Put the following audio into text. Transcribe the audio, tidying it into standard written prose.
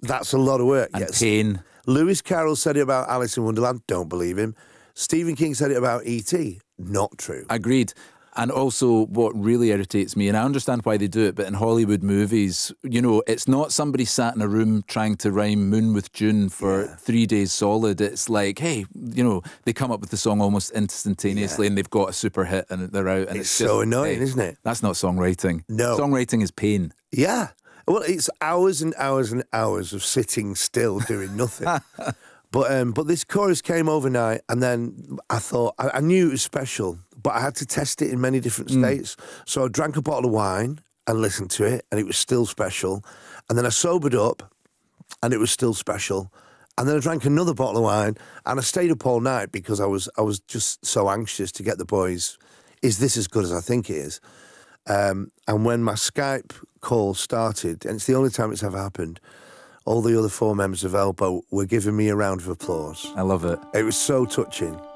That's a lot of work. And Yes. pain. Lewis Carroll said it about Alice in Wonderland. Don't believe him. Stephen King said it about E.T. Not true. Agreed. And also what really irritates me, and I understand why they do it, but in Hollywood movies, you know, it's not somebody sat in a room trying to rhyme Moon with June for 3 days solid. It's like, hey, you know, they come up with the song almost instantaneously and they've got a super hit and they're out. And It's just, so annoying, hey, isn't it? That's not songwriting. No. Songwriting is pain. Yeah. Well, it's hours and hours and hours of sitting still doing nothing. But this chorus came overnight, and then I thought, I knew it was special, but I had to test it in many different states. So I drank a bottle of wine and listened to it, and it was still special. And then I sobered up, and it was still special. And then I drank another bottle of wine, and I stayed up all night because I was just so anxious to get the boys, is this as good as I think it is? And when my Skype call started, and it's the only time it's ever happened, all the other 4 members of Elbow were giving me a round of applause. I love it. It was so touching.